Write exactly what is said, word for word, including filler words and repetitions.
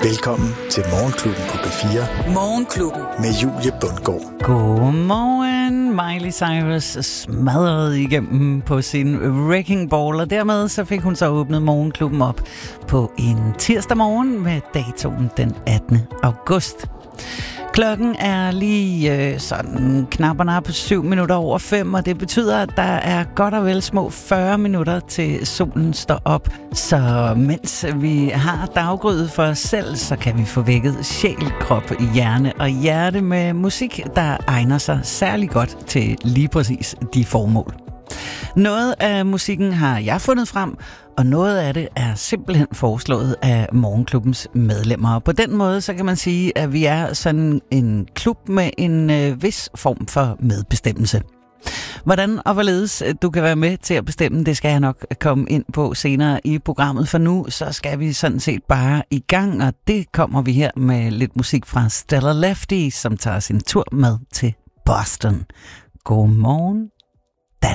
Velkommen til Morgenklubben på B fire. Morgenklubben. Med Julie Bundgaard. Godmorgen. Miley Cyrus smadrede igennem på sin Wrecking Ball, og dermed så fik hun så åbnet Morgenklubben op på en tirsdag morgen med datoen den attende august. Klokken er lige øh, sådan knapperne på syv minutter over fem, og det betyder, at der er godt og vel små fyrre minutter til solen står op. Så mens vi har daggryet for os selv, så kan vi få vækket sjæl, krop, hjerne og hjerte med musik, der egner sig særlig godt til lige præcis de formål. Noget af musikken har jeg fundet frem, og noget af det er simpelthen foreslået af Morgenklubbens medlemmer. Og på den måde, så kan man sige, at vi er sådan en klub med en øh, vis form for medbestemmelse. Hvordan og hvorledes du kan være med til at bestemme, det skal jeg nok komme ind på senere i programmet. For nu, så skal vi sådan set bare i gang, og det kommer vi her med lidt musik fra Stellar Lefty, som tager sin tur med til Boston. Godmorgen.